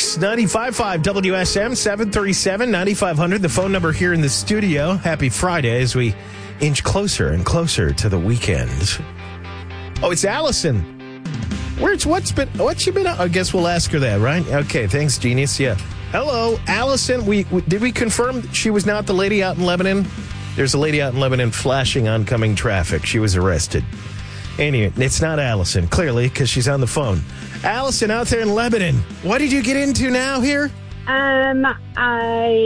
It's 95.5 WSM, 737 9500. The phone number here in the studio. Happy Friday as we inch closer and closer to the weekend. Oh, it's Allison. What's she been? I guess we'll ask her that, right? Okay, thanks, genius. Yeah. Hello, Allison. Did we confirm she was not the lady out in Lebanon? There's a lady out in Lebanon flashing oncoming traffic. She was arrested. Anyway, it's not Allison, clearly, because she's on the phone. Allison, out there in Lebanon, what did you get into now here? I